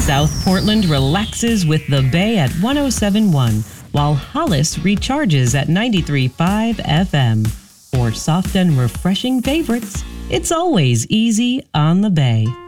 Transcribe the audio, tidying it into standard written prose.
South Portland relaxes with the Bay at 107.1, while Hollis recharges at 93.5 FM. For soft and refreshing favorites, it's always easy on the Bay.